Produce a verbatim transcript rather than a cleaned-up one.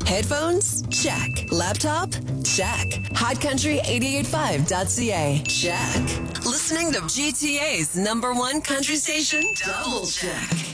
Headphones? Check. Laptop? Check. hot country eight eight five dot c a? Check. Listening to G T A's number one country station? Double check.